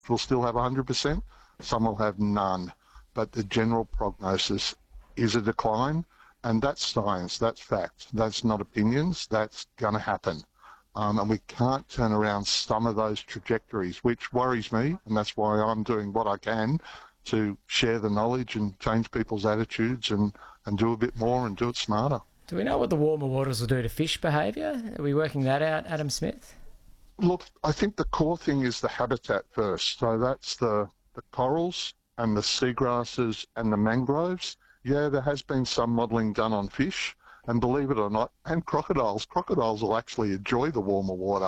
will still have 100%, some will have none. But the general prognosis is a decline, and that's science, that's fact, that's not opinions, that's going to happen. And we can't turn around some of those trajectories, which worries me, and that's why I'm doing what I can to share the knowledge and change people's attitudes and do a bit more and do it smarter. Do we know what the warmer waters will do to fish behaviour? Are we working that out, Adam Smith? Look, I think the core thing is the habitat first. So that's the corals and the seagrasses and the mangroves. Yeah, there has been some modelling done on fish, and believe it or not, and crocodiles. Crocodiles will actually enjoy the warmer water.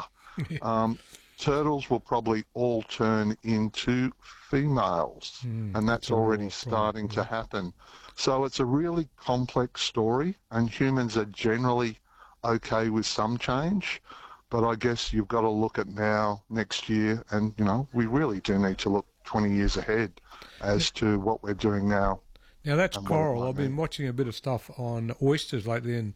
Turtles will probably all turn into females, and that's already starting to happen. So it's a really complex story, and humans are generally okay with some change. But I guess you've got to look at now, next year, and, we really do need to look 20 years ahead as to what we're doing now. Now, that's coral. I've been watching a bit of stuff on oysters lately and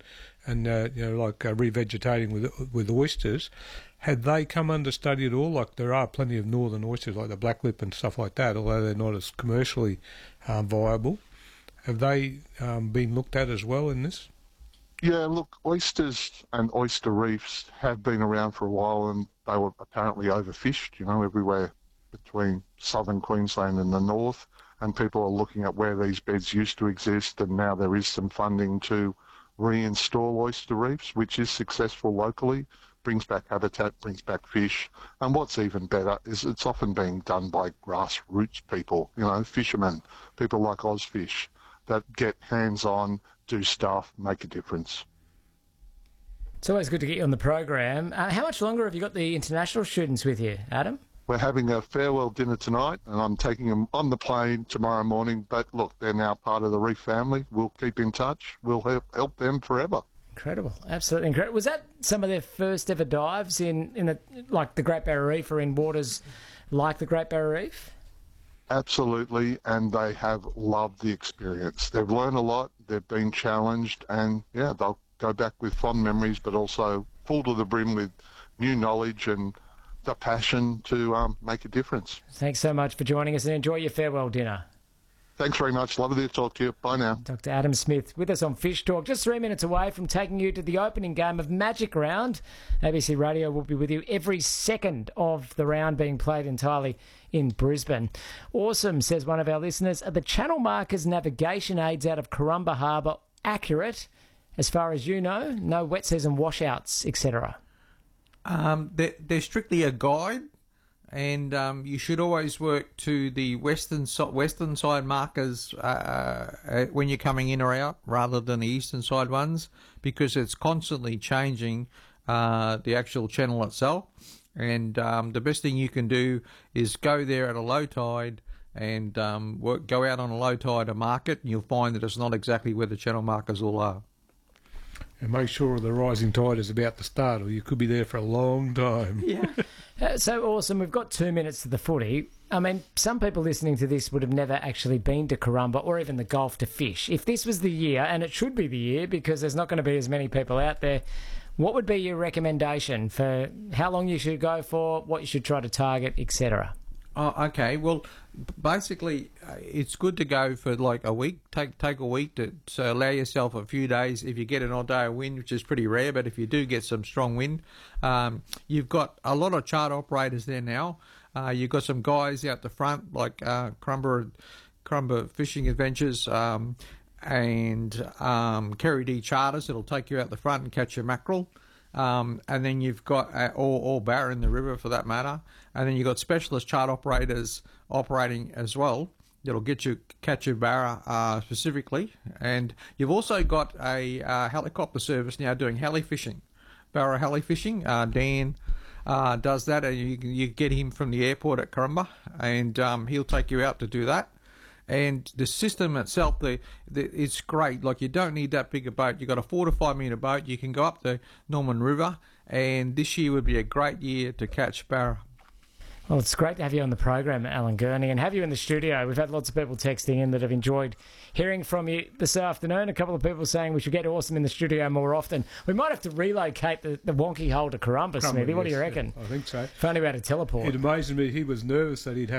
revegetating with oysters. Had they come under study at all? Like, there are plenty of northern oysters, like the black lip and stuff like that, although they're not as commercially viable. Have they been looked at as well in this? Yeah, look, oysters and oyster reefs have been around for a while, and they were apparently overfished, everywhere between southern Queensland and the north, and people are looking at where these beds used to exist, and now there is some funding to reinstall oyster reefs, which is successful locally, brings back habitat, brings back fish, and what's even better is it's often being done by grassroots people, fishermen, people like Ozfish, that get hands-on, do stuff, make a difference. It's always good to get you on the program. How much longer have you got the international students with you, Adam? We're having a farewell dinner tonight, and I'm taking them on the plane tomorrow morning. But look, they're now part of the reef family. We'll keep in touch. We'll help them forever. Incredible, absolutely incredible. Was that some of their first ever dives in the Great Barrier Reef or in waters like the Great Barrier Reef? Absolutely, and they have loved the experience. They've learned a lot, they've been challenged, and they'll go back with fond memories, but also full to the brim with new knowledge and the passion to make a difference. Thanks so much for joining us, and enjoy your farewell dinner. Thanks very much. Lovely to talk to you. Bye now. Dr. Adam Smith with us on Fish Talk, just 3 minutes away from taking you to the opening game of Magic Round. ABC Radio will be with you every second of the round being played entirely in Brisbane. Awesome, says one of our listeners. Are the channel markers navigation aids out of Corumba Harbour accurate? As far as you know, no wet season washouts, etc. They're strictly a guide. And you should always work to the western side markers when you're coming in or out, rather than the eastern side ones, because it's constantly changing the actual channel itself. And the best thing you can do is go there at a low tide and go out on a low tide and mark it, and you'll find that it's not exactly where the channel markers all are. And make sure the rising tide is about to start, or you could be there for a long time. Yeah. So awesome. We've got 2 minutes to the footy. I mean, some people listening to this would have never actually been to Corumba or even the Gulf to fish. If this was the year, and it should be the year because there's not going to be as many people out there, what would be your recommendation for how long you should go for, what you should try to target, etc.? Oh, okay. Well, basically, it's good to go for like a week. Take a week to allow yourself a few days. If you get an odd day of wind, which is pretty rare, but if you do get some strong wind, you've got a lot of charter operators there now. You've got some guys out the front like Corumba Fishing Adventures and Kerry D Charters that'll take you out the front and catch your mackerel. And then you've got or barra in the river for that matter, and then you've got specialist chart operators operating as well that'll catch your barra specifically, and you've also got a helicopter service now doing heli fishing, barra heli fishing. Dan does that, and you get him from the airport at Corumba, and he'll take you out to do that. And the system itself, it's great. Like, you don't need that big a boat. You've got a 4 to 5 metre boat. You can go up the Norman River, and this year would be a great year to catch barra. Well, it's great to have you on the program, Alan Gurney, and have you in the studio. We've had lots of people texting in that have enjoyed hearing from you this afternoon. A couple of people saying we should get Awesome in the studio more often. We might have to relocate the wonky hole to Currumbin, Smithy. What do you reckon? I think so. If only we had a teleport. It amazed me he was nervous that he'd have